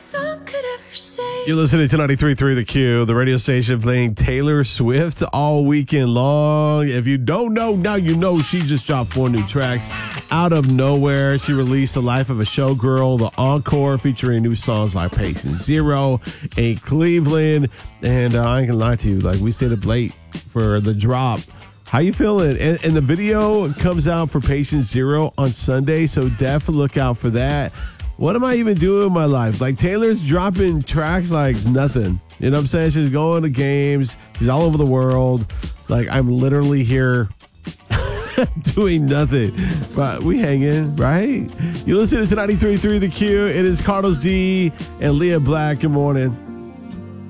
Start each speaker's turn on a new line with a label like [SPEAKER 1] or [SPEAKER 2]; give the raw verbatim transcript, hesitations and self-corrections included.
[SPEAKER 1] song could ever say.
[SPEAKER 2] You're listening to ninety-three point three The Q, the radio station playing Taylor Swift all weekend long. If you don't know, now you know. She just dropped four new tracks out of nowhere. She released The Life of a Showgirl, the Encore, featuring new songs like Patient Zero in Cleveland. And uh, I ain't gonna lie to you, like, we stayed up late for the drop. How you feeling? And, and the video comes out for Patient Zero on Sunday, so definitely look out for that. What am I even doing in my life? Like, Taylor's dropping tracks like nothing. You know what I'm saying? She's going to games. She's all over the world. Like, I'm literally here doing nothing. But we hanging, right? You listen to ninety-three point three The Q. It is Carlos D and Leah Black. Good morning.